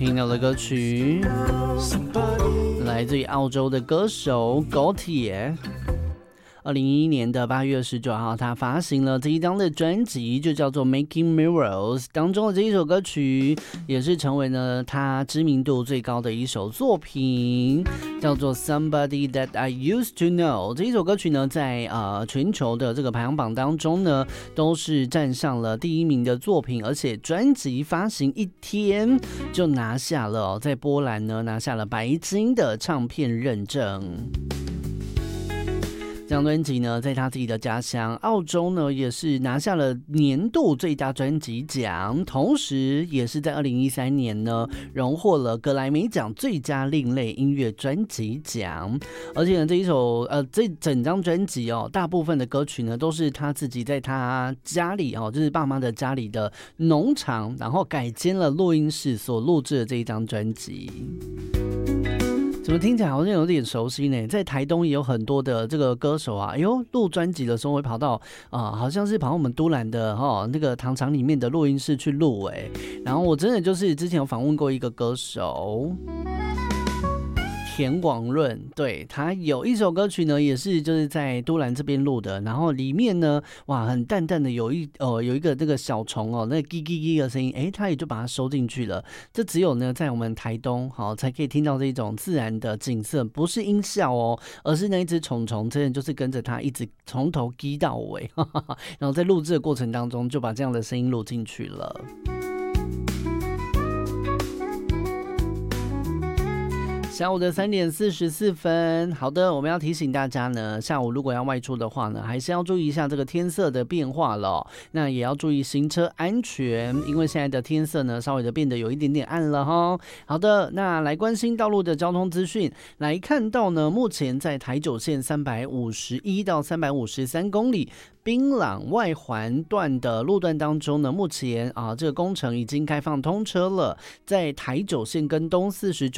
听到的歌曲来自于澳洲的歌手 Gautier。2011年的8月19号，他发行了这一张的专辑，就叫做 Making Mirrors， 当中的这一首歌曲也是成为了他知名度最高的一首作品，叫做 Somebody That I Used to Know。 这一首歌曲呢，在全球的这个排行榜当中呢，都是站上了第1名的作品，而且专辑发行1天就拿下了在波兰呢拿下了白金的唱片认证。这张专辑呢，在他自己的家乡澳洲呢，也是拿下了年度最佳专辑奖，同时也是在2013年呢，荣获了格莱美奖最佳另类音乐专辑奖。而且呢，这整张专辑哦，大部分的歌曲呢，都是他自己在他家里哦，就是爸妈的家里的农场，然后改建了录音室所录制的这一张专辑。怎么听起来好像有点熟悉呢？在台东也有很多的这个歌手啊，录专辑的时候会跑到好像是跑到我们都兰的那个糖厂里面的录音室去录然后我真的就是之前有访问过一个歌手。田广润，对，他有一首歌曲呢，也是就是在都兰这边录的，然后里面呢，哇，很淡淡的有一个那个小虫那个叽叽叽的声音，他也就把它收进去了。这只有呢在我们台东才可以听到这种自然的景色，不是音效而是那一只虫虫真的就是跟着它一直从头叽到尾，然后在录制的过程当中就把这样的声音录进去了。下午的3点44分，好的，我们要提醒大家呢，下午如果要外出的话呢，还是要注意一下这个天色的变化了那也要注意行车安全，因为现在的天色呢，稍微的变得有一点点暗了哈。好的，那来关心道路的交通资讯，来看到呢，目前在台九线351到353公里。槟榔外环段的路段当中呢，目前这个工程已经开放通车了，在台九线跟东49